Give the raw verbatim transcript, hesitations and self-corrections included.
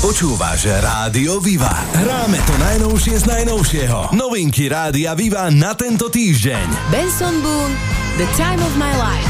Počúvaš Rádio Viva. Hráme to najnovšie z najnovšieho. Novinky Rádia Viva na tento týždeň. Benson Boone, The Time of My Life.